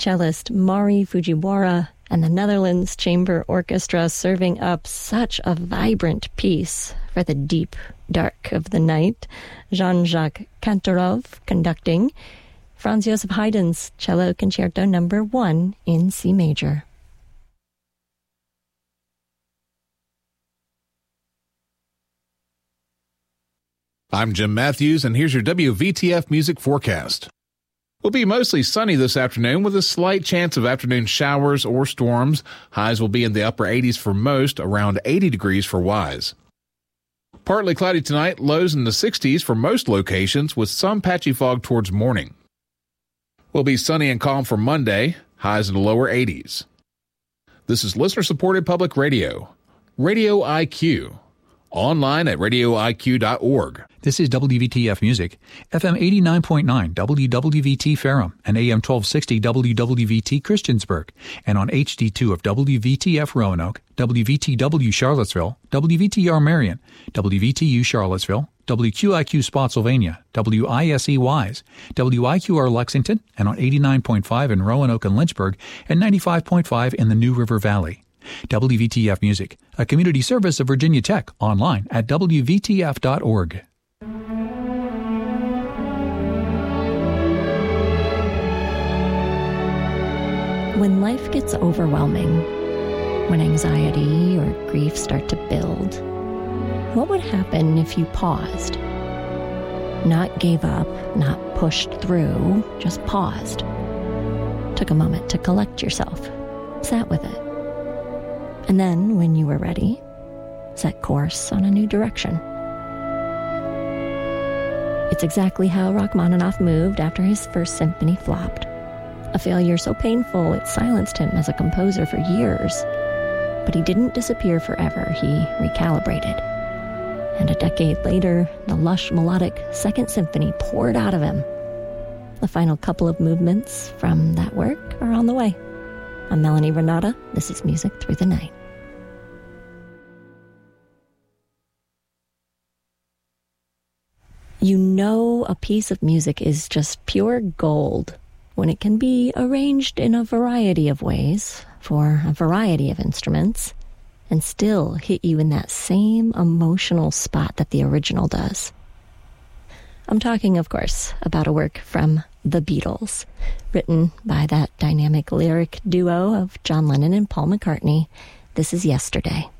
cellist Mari Fujiwara and the Netherlands Chamber Orchestra serving up such a vibrant piece for the deep dark of the night. Jean-Jacques Kantorov conducting. Franz Joseph Haydn's Cello Concerto No. 1 in C major. I'm Jim Matthews, and here's your WVTF Music Forecast. Will be mostly sunny this afternoon with a slight chance of afternoon showers or storms. Highs will be in the upper 80s for most, around 80 degrees for Wise. Partly cloudy tonight, lows in the 60s for most locations with some patchy fog towards morning. Will be sunny and calm for Monday, highs in the lower 80s. This is listener-supported public radio, Radio IQ, online at radioiq.org. This is WVTF Music, FM 89.9 WWVT Ferrum and AM 1260 WWVT Christiansburg, and on HD2 of WVTF Roanoke, WVTW Charlottesville, WVTR Marion, WVTU Charlottesville, WQIQ Spotsylvania, WISE Wise, WIQR Lexington, and on 89.5 in Roanoke and Lynchburg, and 95.5 in the New River Valley. WVTF Music, a community service of Virginia Tech, online at WVTF.org. When life gets overwhelming, when anxiety or grief start to build, what would happen if you paused? Not gave up, not pushed through, just paused. Took a moment to collect yourself, sat with it. And then, when you were ready, set course on a new direction. It's exactly how Rachmaninoff moved after his first symphony flopped. A failure so painful it silenced him as a composer for years. But he didn't disappear forever, he recalibrated. And a decade later, the lush melodic Second Symphony poured out of him. The final couple of movements from that work are on the way. I'm Melanie Renata. This is Music Through the Night. You know a piece of music is just pure gold when it can be arranged in a variety of ways for a variety of instruments and still hit you in that same emotional spot that the original does. I'm talking, of course, about a work from The Beatles, written by that dynamic lyric duo of John Lennon and Paul McCartney. This is Yesterday.